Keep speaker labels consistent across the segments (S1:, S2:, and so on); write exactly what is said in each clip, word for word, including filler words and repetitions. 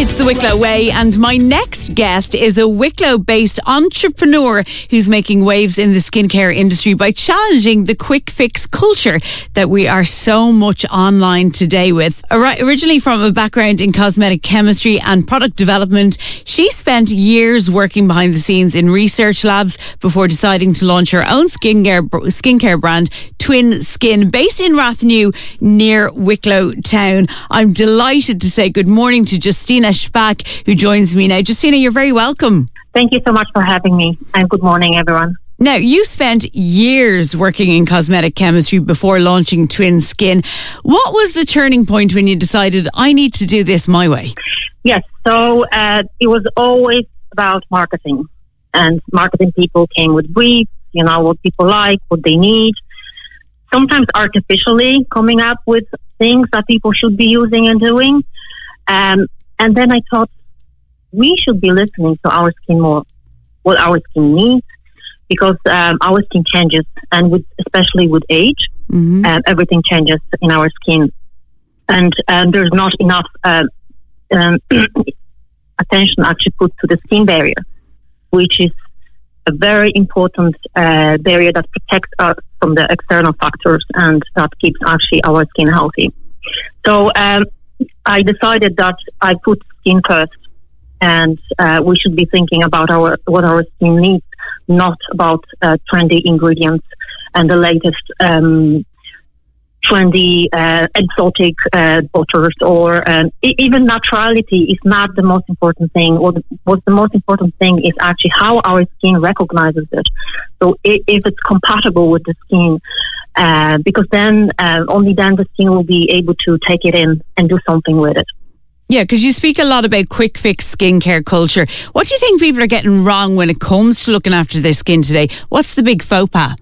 S1: It's the Wicklow Way, and my next guest is a Wicklow-based entrepreneur who's making waves in the skincare industry by challenging the quick fix culture that we are so much online today with. Originally from a background in cosmetic chemistry and product development, she spent years working behind the scenes in research labs before deciding to launch her own skincare skincare brand, Twin Skin, based in Rathnew near Wicklow town. I'm delighted to say good morning to Justina Spack, who joins me now. Justina, you're very welcome.
S2: Thank you so much for having me, and good morning, everyone.
S1: Now, you spent years working in cosmetic chemistry before launching Twin Skin. What was the turning point when you decided, I need to do this my way?
S2: Yes, so uh, it was always about marketing, and marketing people came with briefs, you know, what people like, what they need, sometimes artificially coming up with things that people should be using and doing. Um, and then I thought, we should be listening to our skin more, what our skin needs, because um, our skin changes, and with, especially with age, mm-hmm. uh, everything changes in our skin. And um, there's not enough uh, um, attention actually put to the skin barrier, which is a very important uh, barrier that protects us from the external factors and that keeps actually our skin healthy. So um, I decided that I put skin first, and uh, we should be thinking about our what our skin needs, not about uh, trendy ingredients and the latest um, trendy, uh, exotic uh, butters, or um, e- even naturality is not the most important thing. What, what the most important thing is actually how our skin recognizes it. So if, if it's compatible with the skin, uh, because then uh, only then the skin will be able to take it in and do something with it.
S1: Yeah, because you speak a lot about quick fix skincare culture. What do you think people are getting wrong when it comes to looking after their skin today? What's the big faux pas?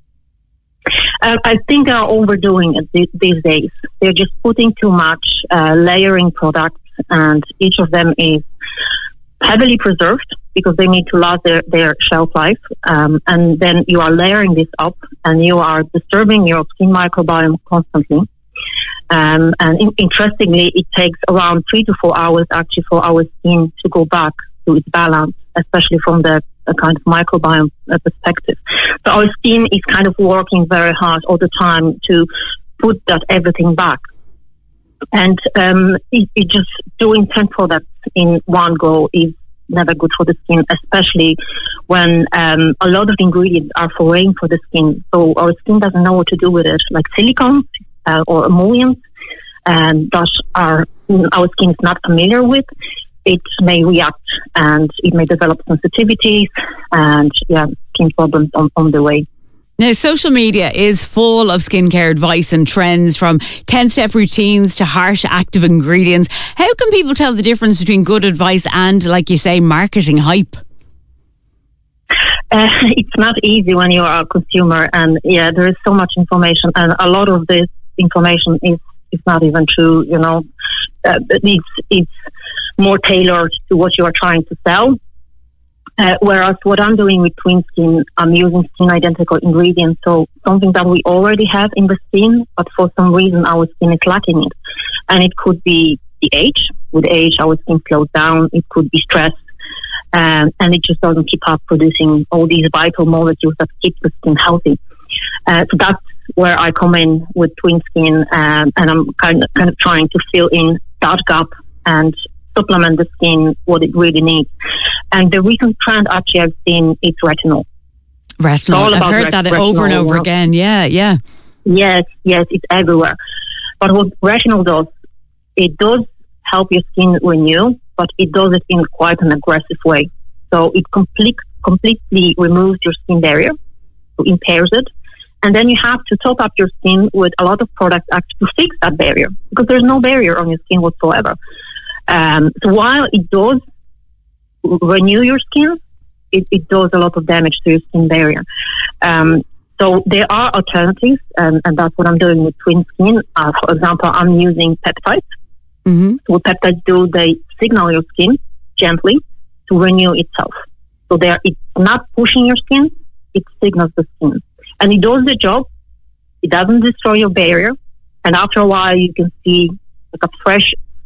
S2: Uh, I think they're overdoing it th- these days. They're just putting too much, uh, layering products, and each of them is heavily preserved because they need to last their, their shelf life. Um, and then you are layering this up, and you are disturbing your skin microbiome constantly. Um, and in- interestingly, it takes around three to four hours actually for our skin to go back to its balance, especially from the a kind of microbiome uh, perspective. So our skin is kind of working very hard all the time to put that everything back. And um, it, it just doing ten products in one go is never good for the skin, especially when um, a lot of ingredients are foreign for the skin. So our skin doesn't know what to do with it, like silicones uh, or emollients um, that are our skin is not familiar with. It may react, and it may develop sensitivities and yeah, skin problems on, on the way.
S1: Now, social media is full of skincare advice and trends, from ten-step routines to harsh active ingredients. How can people tell the difference between good advice and, like you say, marketing hype?
S2: Uh, it's not easy when you are a consumer, and yeah, there is so much information, and a lot of this information is It's not even true, you know. Uh, it's, it's more tailored to what you are trying to sell. Uh, whereas what I'm doing with Twin Skin, I'm using skin identical ingredients. So something that we already have in the skin, but for some reason our skin is lacking it. And it could be the age. With age, our skin slows down. It could be stress. Um, and it just doesn't keep up producing all these vital molecules that keep the skin healthy. Uh, so that's where I come in with Twin Skin, um, and I'm kind of, kind of trying to fill in that gap and supplement the skin what it really needs. And the recent trend actually I've seen is retinol.
S1: Retinol, I've heard ret- that retinol, over and over you know? again. Yeah, yeah.
S2: Yes, yes, it's everywhere. But what retinol does, it does help your skin renew, but it does it in quite an aggressive way. So it complete, completely removes your skin barrier, so impairs it. And then you have to top up your skin with a lot of products actually to fix that barrier, because there's no barrier on your skin whatsoever. Um, so while it does renew your skin, it, it does a lot of damage to your skin barrier. Um, so there are alternatives, and, and that's what I'm doing with Twin Skin. Uh, for example, I'm using peptides. Mm-hmm. So what peptides do, they signal your skin gently to renew itself. So they're, it's not pushing your skin, it signals the skin. And it does the job. It doesn't destroy your barrier. And after a while, you can see like a fresh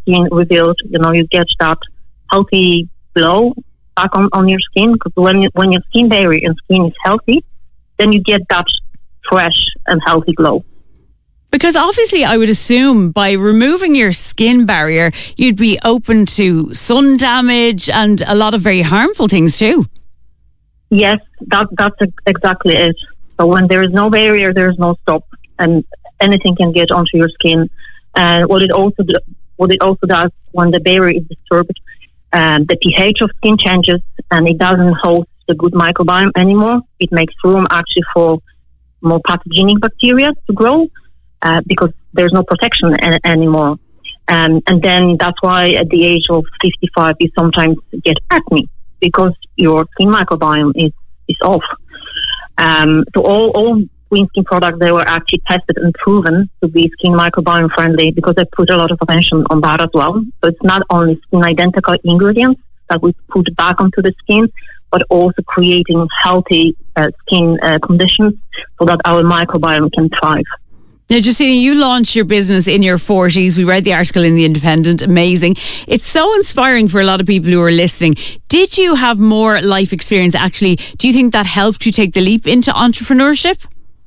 S2: skin rebuild. You know, you get that healthy glow back on, on your skin, because when when your skin barrier and skin is healthy, then you get that fresh and healthy glow.
S1: Because obviously I would assume by removing your skin barrier, you'd be open to sun damage and a lot of very harmful things too.
S2: Yes, that, that's exactly it. So when there is no barrier, there is no stop, and anything can get onto your skin. And what it also do, what it also does when the barrier is disturbed, um, the pH of skin changes, and it doesn't host the good microbiome anymore. It makes room actually for more pathogenic bacteria to grow. Uh, because there's no protection a- anymore. Um, and then that's why at the age of fifty-five, you sometimes get acne, because your skin microbiome is, is off. Um, so all, all Queen Skin products, they were actually tested and proven to be skin microbiome friendly, because they put a lot of attention on that as well. So it's not only skin identical ingredients that we put back onto the skin, but also creating healthy uh, skin uh, conditions so that our microbiome can thrive.
S1: Now, Justina, you launched your business in your forties. We read the article in The Independent. Amazing. It's so inspiring for a lot of people who are listening. Did you have more life experience actually? Do you think that helped you take the leap into entrepreneurship?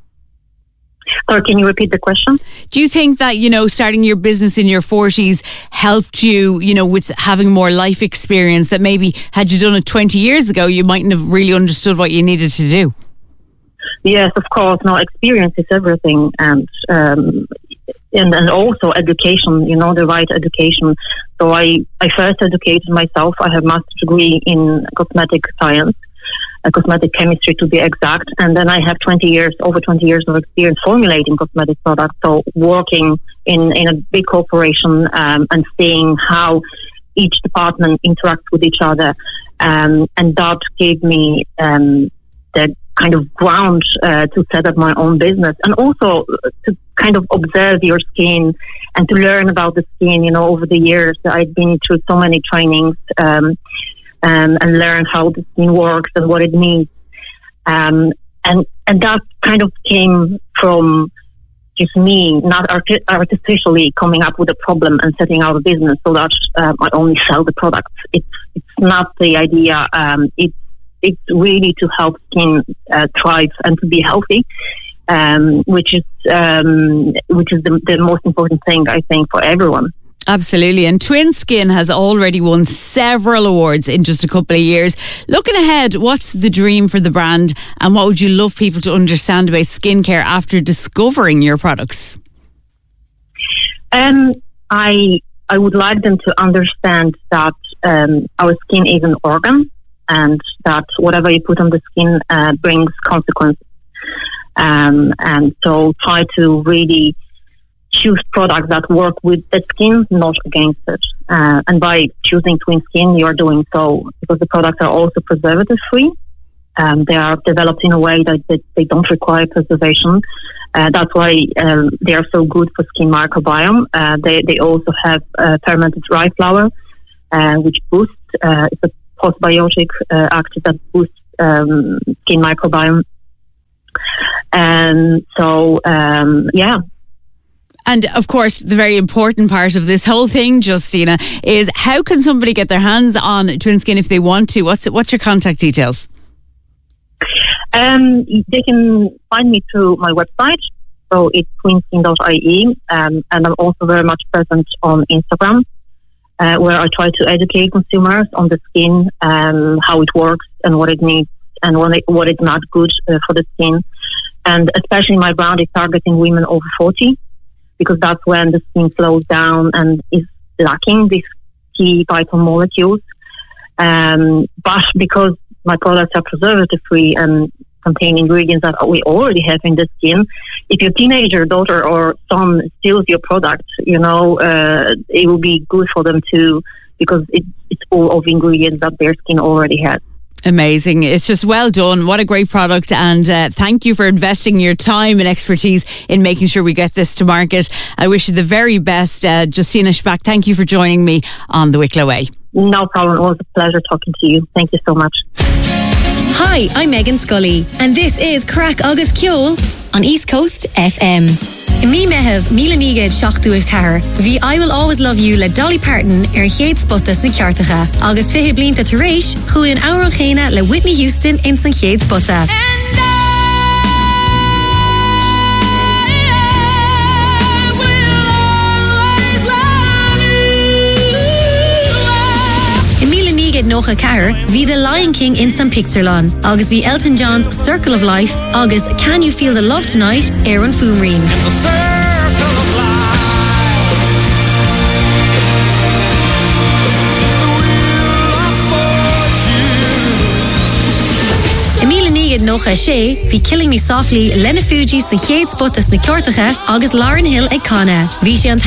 S2: Sorry, can you repeat the question?
S1: Do you think that, you know, starting your business in your forties helped you, you know, with having more life experience, that maybe had you done it twenty years ago, you mightn't have really understood what you needed to do?
S2: Yes, of course. No, experience is everything, and um, and and also education. You know, the right education. So I, I first educated myself. I have a master's degree in cosmetic science, uh, cosmetic chemistry to be exact, and then I have twenty years, over twenty years of experience formulating cosmetic products. So working in in a big corporation um, and seeing how each department interacts with each other, um, and that gave me um, the kind of ground uh, to set up my own business, and also to kind of observe your skin and to learn about the skin. You know, over the years, I've been through so many trainings um, and, and learned how the skin works and what it needs. Um, and, and that kind of came from just me, not arti- artificially coming up with a problem and setting out a business so that um, I only sell the products. It's, it's not the idea. Um, it's It's really to help skin uh, thrive and to be healthy, um, which is um, which is the, the most important thing, I think, for everyone.
S1: Absolutely. And Twin Skin has already won several awards in just a couple of years. Looking ahead, what's the dream for the brand, and what would you love people to understand about skincare after discovering your products?
S2: Um, I I would like them to understand that um, our skin is an organ, and that whatever you put on the skin uh, brings consequences. Um, and so try to really choose products that work with the skin, not against it. Uh, and by choosing Twin Skin, you're doing so because the products are also preservative-free. Um, they are developed in a way that they, they don't require preservation. Uh, that's why um, they are so good for skin microbiome. Uh, they, they also have uh, fermented rye flour, uh, which boosts, uh, it's a postbiotic uh, active that boosts um, skin microbiome. And so, um, yeah.
S1: And of course, the very important part of this whole thing, Justina, is how can somebody get their hands on Twin Skin if they want to? What's what's your contact details?
S2: Um, they can find me through my website. So it's twin skin dot I E. Um, and I'm also very much present on Instagram, uh, where I try to educate consumers on the skin, um, how it works and what it needs and what, it, what is not good uh, for the skin. And especially my brand is targeting women over forty, because that's when the skin slows down and is lacking these key vital molecules. Um, but because my products are preservative-free and contain ingredients that we already have in the skin, if your teenager daughter or son steals your product, you know, uh, it will be good for them too, because it, it's full of ingredients that their skin already has.
S1: Amazing. It's just well done. What a great product. And uh, thank you for investing your time and expertise in making sure we get this to market. I wish you the very best. Uh, Justina Shpak, thank you for joining me on The Wicklow Way.
S2: No problem. It was a pleasure talking to you. Thank you so much.
S3: Hi. Hi, I'm Megan Scully, and this is Crack Agus Ceol on East Coast F M. Mi mehev Milanigad Shachtu Car. Vi I Will Always Love You le Dolly Parton er Head Spottas na Kjartacha. Agus fihe blinta Teresh, hu in Auro Chena le Whitney Houston in San Head Spotta. Noch a car, vi The Lion King in San Picturelon. August vi Elton John's Circle of Life. August Can You Feel the Love Tonight? Aaron Fumreen. Emilia Nigad noch a she, vi Killing Me Softly, Lena Fuji, San Head Spottas na Kjartacha, August Lauren Hill e Kana. Vi